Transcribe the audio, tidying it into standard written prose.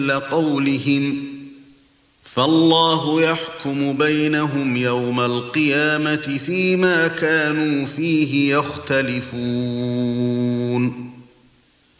قولهم فالله يحكم بينهم يوم القيامة فيما كانوا فيه يختلفون